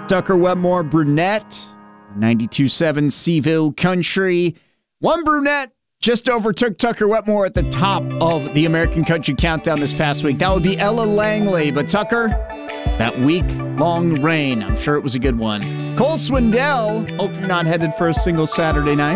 Tucker Wetmore, Brunette, 92.7 Seaville Country. One brunette just overtook Tucker Wetmore at the top of the American Country Countdown this past week. That would be Ella Langley. But Tucker, that week-long reign, I'm sure it was a good one. Cole Swindell, hope you're not headed for a single Saturday night.